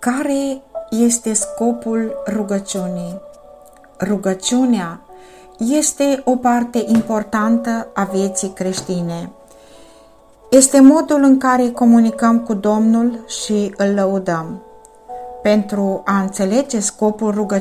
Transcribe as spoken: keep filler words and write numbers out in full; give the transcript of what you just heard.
Care este scopul rugăciunii? Rugăciunea este o parte importantă a vieții creștine. Este modul în care comunicăm cu Domnul și îl lăudăm. Pentru a înțelege scopul rugăciunii,